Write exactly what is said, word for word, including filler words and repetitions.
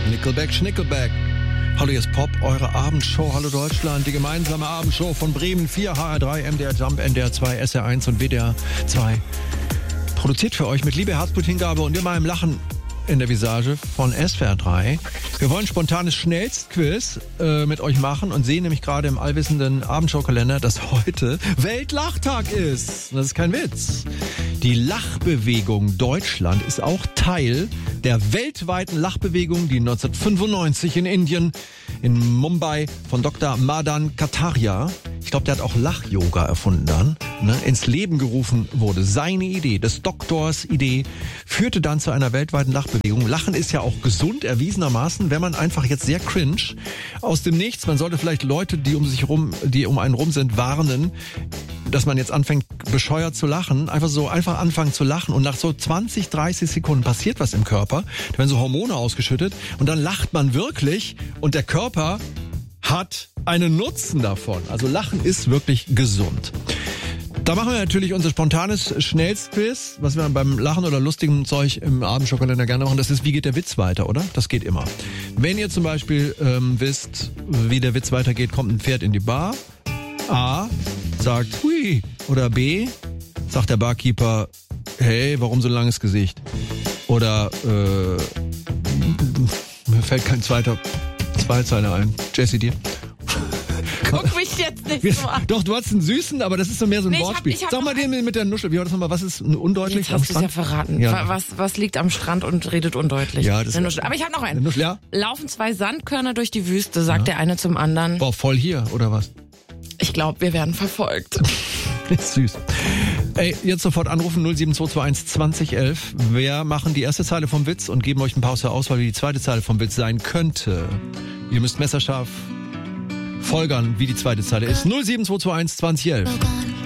Nickelback, Schnickelback. Hallo, hier ist Pop, eure Abendshow. Hallo Deutschland, die gemeinsame Abendshow von Bremen vier, H R drei, M D R Jump, N D R zwei, S R eins und W D R zwei. Produziert für euch mit Liebe, Herzblut, Hingabe und immer im Lachen in der Visage von S V R drei. Wir wollen spontanes Schnellstquiz äh, mit euch machen und sehen nämlich gerade im allwissenden Abendshow-Kalender, dass heute Weltlachtag ist. Das ist kein Witz. Die Lachbewegung Deutschland ist auch Teil der weltweiten Lachbewegung, die neunzehnhundertfünfundneunzig in Indien, in Mumbai von Doktor Madan Kataria, ich glaube, der hat auch Lach-Yoga erfunden dann, ne, ins Leben gerufen wurde. Seine Idee, des Doktors Idee, führte dann zu einer weltweiten Lachbewegung. Lachen ist ja auch gesund, erwiesenermaßen, wenn man einfach jetzt sehr cringe aus dem Nichts, man sollte vielleicht Leute, die um sich rum, die um einen rum sind, warnen, dass man jetzt anfängt, bescheuert zu lachen, einfach so, einfach anfangen zu lachen und nach so zwanzig, dreißig Sekunden passiert was im Körper, da werden so Hormone ausgeschüttet und dann lacht man wirklich und der Körper hat einen Nutzen davon. Also Lachen ist wirklich gesund. Da machen wir natürlich unser spontanes Schnellstquiz, was wir beim Lachen oder lustigem Zeug im Abendshow-Kalender gerne machen. Das ist, wie geht der Witz weiter, oder? Das geht immer. Wenn ihr zum Beispiel ähm, wisst, wie der Witz weitergeht, kommt ein Pferd in die Bar. A, sagt hui. Oder B, sagt der Barkeeper, hey, warum so ein langes Gesicht? Oder äh, mir fällt kein zweiter Zweizeiler ein. Jessie, dir? Guck mich jetzt nicht so an. Doch, du hast einen süßen, aber das ist so mehr so ein Nee, ich hab- Wortspiel. ich hab Sag mal noch den mit der Nuschel. Wie war das nochmal? Was ist undeutlich Jetzt am hast du es ja Strand? verraten. Ja. Wa- Was, was liegt am Strand und redet undeutlich? Ja, das Eine Nuschel. Aber ich habe noch Eine einen. Nuschel, ja? Laufen zwei Sandkörner durch die Wüste, sagt der eine zum anderen. Boah, voll hier, oder was? Ich glaube, wir werden verfolgt. Ist süß. Ey, jetzt sofort anrufen null sieben zwei zwei eins zwanzig elf. Wir machen die erste Zeile vom Witz und geben euch ein paar aus der Auswahl, wie die zweite Zeile vom Witz sein könnte. Ihr müsst messerscharf folgern, wie die zweite Zeile ist. null sieben zwei zwei eins zwanzig elf.